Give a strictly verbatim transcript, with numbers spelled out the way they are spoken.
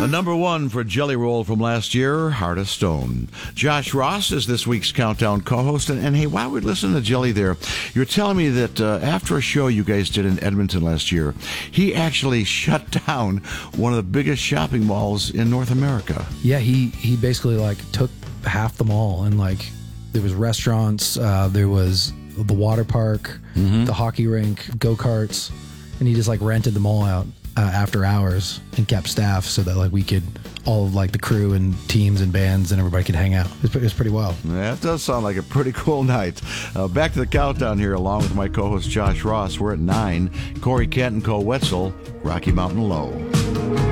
A number one for Jelly Roll from last year, Heart of Stone. Josh Ross is this week's Countdown co-host. And, and hey, while we're listening to Jelly there, you're telling me that uh, after a show you guys did in Edmonton last year, he actually shut down one of the biggest shopping malls in North America. Yeah, he, he basically like took half the mall, and like there was restaurants, uh, there was the water park, mm-hmm. the hockey rink, go-karts, and he just like rented them all out uh, after hours and kept staff so that like we could, all of like the crew and teams and bands and everybody could hang out. It was, it was pretty wild. That does sound like a pretty cool night. Uh, back to the countdown here along with my co-host Josh Ross. We're at nine. Corey Kent and Cole Wetzel, Rocky Mountain Low.